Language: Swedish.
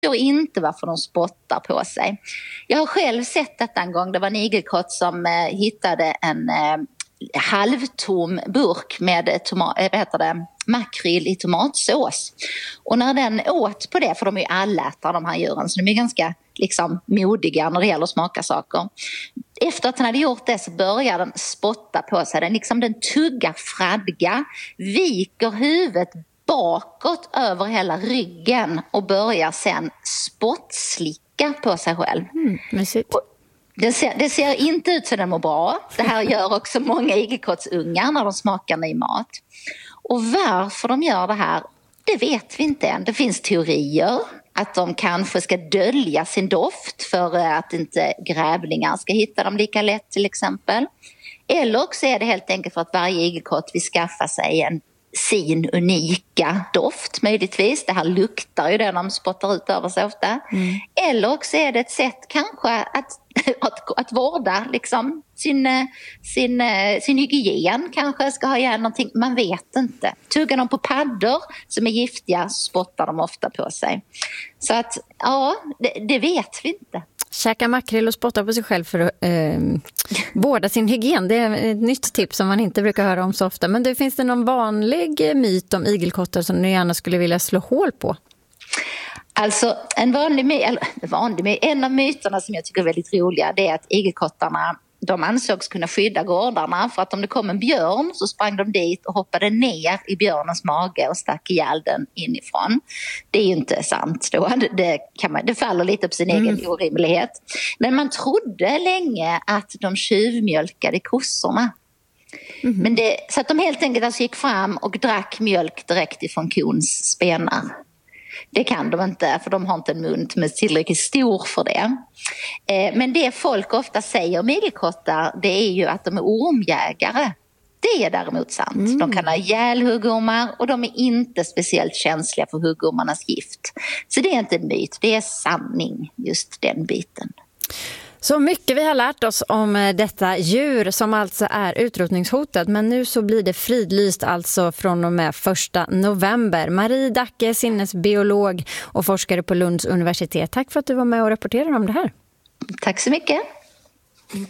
förstår inte varför de spottar på sig. Jag har själv sett detta en gång. Det var en igelkott som hittade en halvtom burk med makrill i tomatsås. Och när den åt på det, för de är ju allätare de här djuren, så de är ganska modiga när det gäller att smaka saker. Efter att den hade gjort det så börjar den spotta på sig. Den tuggar fradga, viker huvudet bakåt över hela ryggen och börjar sen spottslicka på sig själv. Det ser inte ut så den mår bra. Det här gör också många igelkottsungar när de smakar ny mat. Och varför de gör det här, det vet vi inte än. Det finns teorier att de kanske ska dölja sin doft för att inte grävlingar ska hitta dem lika lätt till exempel. Eller också är det helt enkelt för att varje igelkott vill skaffa sig sin unika doft möjligtvis. Det här luktar ju det de spottar ut över sig ofta. Eller också är det ett sätt kanske att vårda sin hygien, kanske ska ha igen någonting. Man vet inte. Tuggar de på paddor som är giftiga spottar de ofta på sig. Så att det vet vi inte. Käka makrill och spotta på sig själv för att vårda sin hygien. Det är ett nytt tips som man inte brukar höra om så ofta. Men finns det någon vanlig myt om igelkottar som ni gärna skulle vilja slå hål på? Alltså en av myterna som jag tycker är väldigt roliga, det är att igelkottarna, de ansågs kunna skydda gårdarna, för att om det kom en björn så sprang de dit och hoppade ner i björnens mage och stack ihjäl den inifrån. Det är ju inte sant då. Det faller lite på sin egen orimlighet. Men man trodde länge att de tjuvmjölkade kossorna. Men så att de helt enkelt gick fram och drack mjölk direkt ifrån kons spenar. Det kan de inte, för de har inte en mun som är tillräckligt stor för det. Men det folk ofta säger om igelkottar, det är ju att de är ormjägare. Det är däremot sant. De kan ha ihjäl huggormar och de är inte speciellt känsliga för huggormarnas gift. Så det är inte en myt, det är sanning, just den biten. Så mycket vi har lärt oss om detta djur som alltså är utrotningshotat, men nu så blir det fridlyst alltså från och med 1 november. Marie Dacke, sinnesbiolog och forskare på Lunds universitet. Tack för att du var med och rapporterade om det här. Tack så mycket.